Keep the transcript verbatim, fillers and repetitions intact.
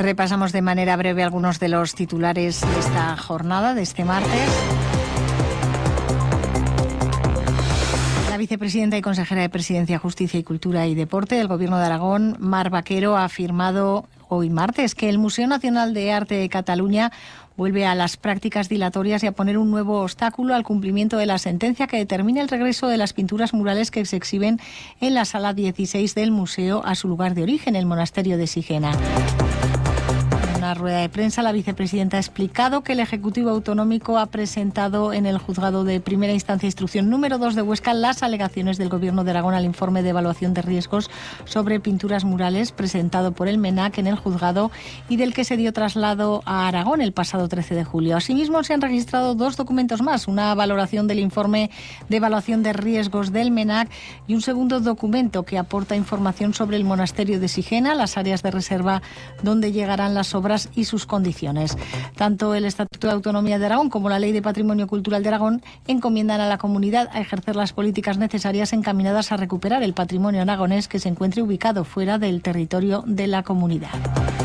Repasamos de manera breve algunos de los titulares de esta jornada, de este martes. La vicepresidenta y consejera de Presidencia, Justicia y Cultura y Deporte del Gobierno de Aragón, Mar Vaquero, ha afirmado hoy martes que el Museo Nacional de Arte de Cataluña vuelve a las prácticas dilatorias y a poner un nuevo obstáculo al cumplimiento de la sentencia que determina el regreso de las pinturas murales que se exhiben en la sala dieciséis del museo a su lugar de origen, el monasterio de Sigena. En una rueda de prensa, la vicepresidenta ha explicado que el Ejecutivo Autonómico ha presentado en el Juzgado de Primera Instancia Instrucción número dos de Huesca las alegaciones del Gobierno de Aragón al informe de evaluación de riesgos sobre pinturas murales presentado por el MENAC en el juzgado y del que se dio traslado a Aragón el pasado trece de julio. Asimismo, se han registrado dos documentos más, una valoración del informe de evaluación de riesgos del MENAC y un segundo documento que aporta información sobre el monasterio de Sigena, las áreas de reserva donde llegarán las obras y sus condiciones. Tanto el Estatuto de Autonomía de Aragón como la Ley de Patrimonio Cultural de Aragón encomiendan a la comunidad a ejercer las políticas necesarias encaminadas a recuperar el patrimonio aragonés que se encuentre ubicado fuera del territorio de la comunidad.